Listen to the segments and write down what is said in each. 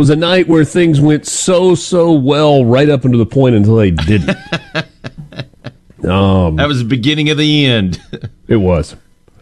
was a night where things went so well right up into the point until they didn't. That was the beginning of the end. It was.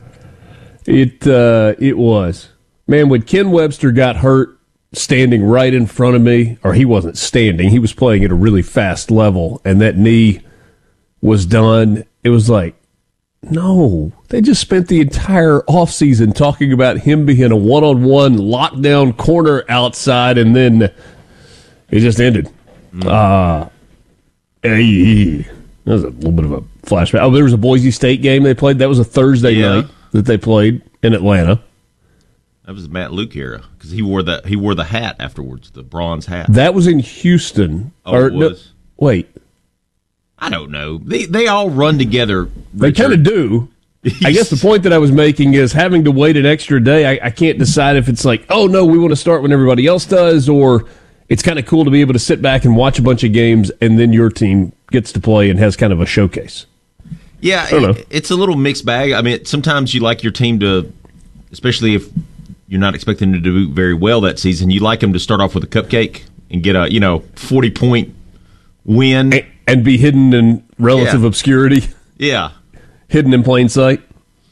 It was. Man, when Ken Webster got hurt standing right in front of me, or he wasn't standing, he was playing at a really fast level, and that knee was done, it was like, no, they just spent the entire offseason talking about him being a one-on-one lockdown corner outside, and then it just ended. That was a little bit of a flashback. Oh, there was a Boise State game they played. That was a Thursday night that they played in Atlanta. That was Matt Luke era because he wore the hat afterwards, the bronze hat. That was in Houston. Oh, it was? No, wait. I don't know. They all run together. They kind of do. I guess the point that I was making is having to wait an extra day, I can't decide if it's like, oh, no, we want to start when everybody else does, or it's kind of cool to be able to sit back and watch a bunch of games, and then your team gets to play and has kind of a showcase. Yeah, it's a little mixed bag. I mean, sometimes you like your team to, especially if you're not expecting them to do very well that season, you like them to start off with a cupcake and get a 40-point win. And be hidden in relative obscurity. Yeah. Hidden in plain sight.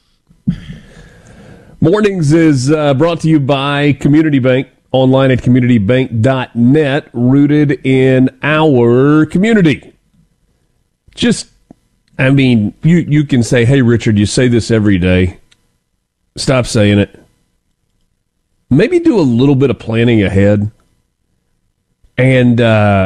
Mornings is brought to you by Community Bank, online at communitybank.net, rooted in our community. You can say, hey, Richard, you say this every day. Stop saying it. Maybe do a little bit of planning ahead. And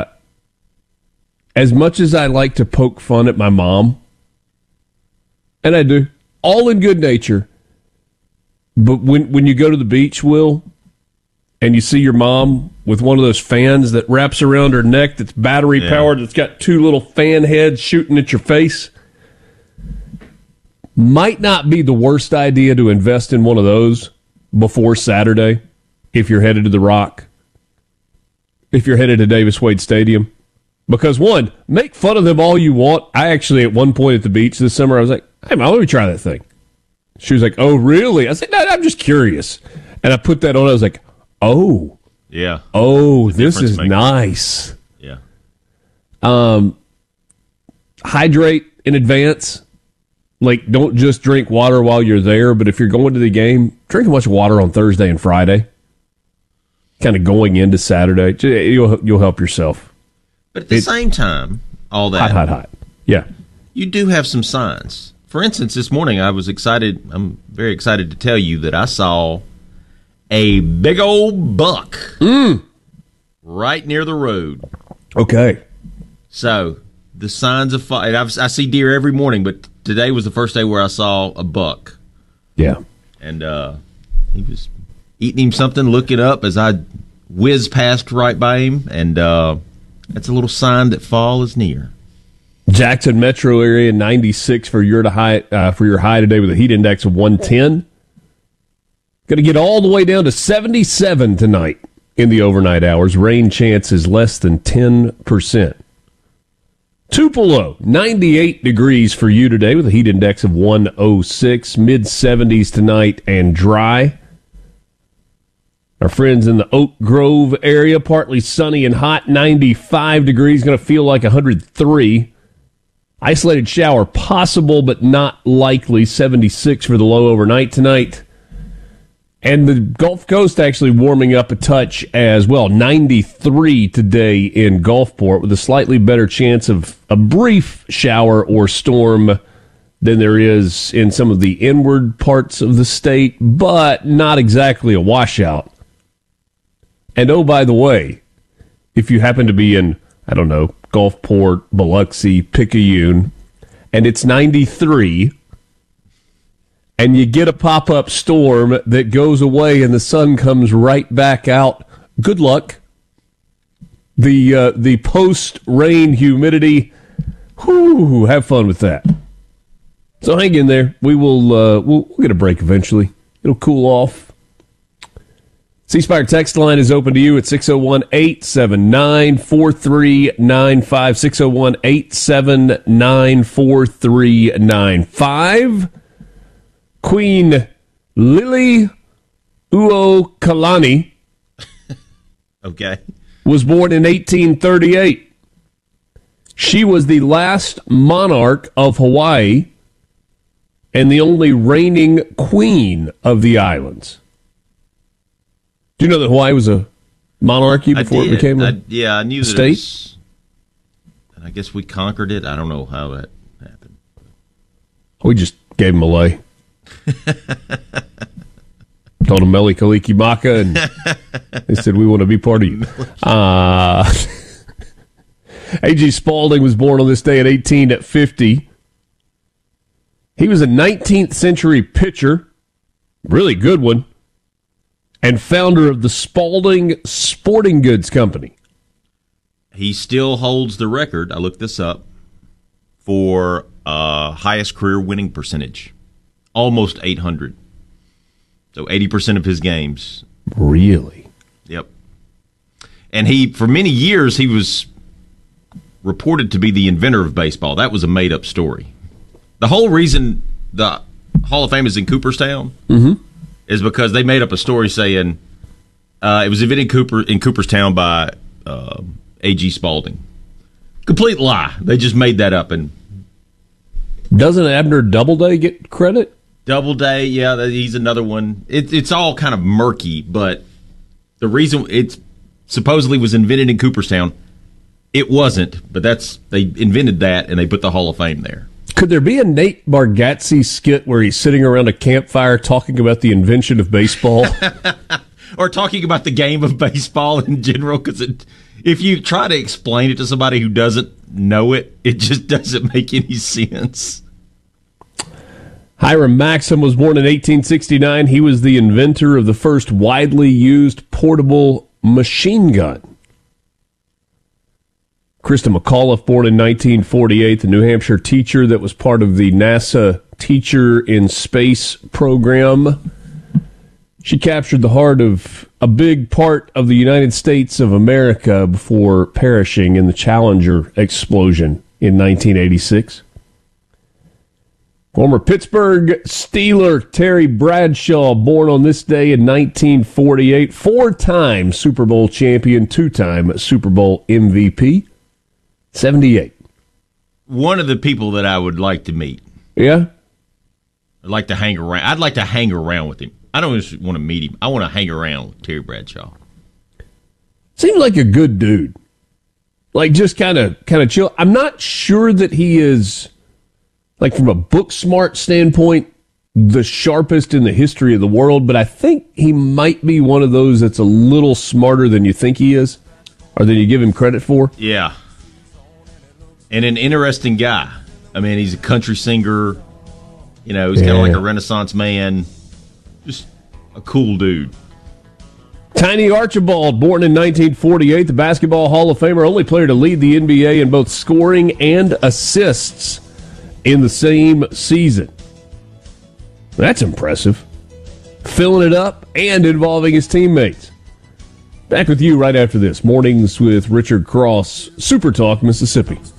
as much as I like to poke fun at my mom, and I do, all in good nature, but when you go to the beach, Will, and you see your mom with one of those fans that wraps around her neck that's battery-powered, that's got two little fan heads shooting at your face, might not be the worst idea to invest in one of those before Saturday if you're headed to the Rock, if you're headed to Davis Wade Stadium. Because, one, make fun of them all you want. I actually, at one point at the beach this summer, I was like, hey, Mom, let me try that thing. She was like, oh, really? I said, no, I'm just curious. And I put that on. I was like, oh. Yeah. Oh, this is nice. Yeah. Hydrate in advance. Like, don't just drink water while you're there, but if you're going to the game, drink a bunch of water on Thursday and Friday. Kind of going into Saturday. You'll help yourself. But at the same time, all that. Hot. Yeah. You do have some signs. For instance, this morning I was excited. I'm very excited to tell you that I saw a big old buck right near the road. Okay. So the signs of fire. I see deer every morning, but today was the first day where I saw a buck. Yeah. And he was eating him something, looking up as I whizzed past right by him, and that's a little sign that fall is near. Jackson metro area 96 for your high today with a heat index of 110. Going to get all the way down to 77 tonight in the overnight hours. Rain chance is less than 10%. Tupelo 98 degrees for you today with a heat index of 106. Mid 70s tonight and dry. Our friends in the Oak Grove area, partly sunny and hot, 95 degrees, going to feel like 103. Isolated shower possible, but not likely, 76 for the low overnight tonight. And the Gulf Coast actually warming up a touch as well, 93 today in Gulfport, with a slightly better chance of a brief shower or storm than there is in some of the inward parts of the state, but not exactly a washout. And oh, by the way, if you happen to be in, I don't know, Gulfport, Biloxi, Picayune, and it's 93, and you get a pop-up storm that goes away and the sun comes right back out, good luck. The post-rain humidity, have fun with that. So hang in there. We'll get a break eventually. It'll cool off. C-Spire text line is open to you at 601-879-4395, 601-879-4395. Queen Lily Uokalani Okay. Was born in 1838. She was the last monarch of Hawaii and the only reigning queen of the islands. Do you know that Hawaii was a monarchy before it became a I knew that state? I guess we conquered it. I don't know how that happened. We just gave them away. Told them Mele Kalikimaka, and they said, we want to be part of you. A.G. Spalding was born on this day at 1850. He was a 19th century pitcher, really good one, and founder of the Spalding Sporting Goods Company. He still holds the record, I looked this up, for highest career winning percentage. Almost 800. So 80% of his games. Really? Yep. And for many years, he was reported to be the inventor of baseball. That was a made-up story. The whole reason the Hall of Fame is in Cooperstown is because they made up a story saying it was invented in Cooperstown by A.G. Spalding. Complete lie. They just made that up. And doesn't Abner Doubleday get credit? Doubleday, yeah, he's another one. It's all kind of murky, but the reason it supposedly was invented in Cooperstown, it wasn't. But they invented that, and they put the Hall of Fame there. Could there be a Nate Bargatze skit where he's sitting around a campfire talking about the invention of baseball? Or talking about the game of baseball in general? Because if you try to explain it to somebody who doesn't know it, it just doesn't make any sense. Hiram Maxim was born in 1869. He was the inventor of the first widely used portable machine gun. Krista McAuliffe, born in 1948, the New Hampshire teacher that was part of the NASA Teacher in Space program. She captured the heart of a big part of the United States of America before perishing in the Challenger explosion in 1986. Former Pittsburgh Steeler Terry Bradshaw, born on this day in 1948, four-time Super Bowl champion, two-time Super Bowl MVP, 78. One of the people that I would like to meet. Yeah? I'd like to hang around. I'd like to hang around with him. I don't just want to meet him. I want to hang around with Terry Bradshaw. Seems like a good dude. Like, just kind of chill. I'm not sure that he is, like, from a book smart standpoint, the sharpest in the history of the world, but I think he might be one of those that's a little smarter than you think he is, or than you give him credit for. Yeah. And an interesting guy. I mean, he's a country singer. You know, he's kind of like a Renaissance man. Just a cool dude. Tiny Archibald, born in 1948, the Basketball Hall of Famer, only player to lead the NBA in both scoring and assists in the same season. That's impressive. Filling it up and involving his teammates. Back with you right after this. Mornings with Richard Cross, Super Talk, Mississippi.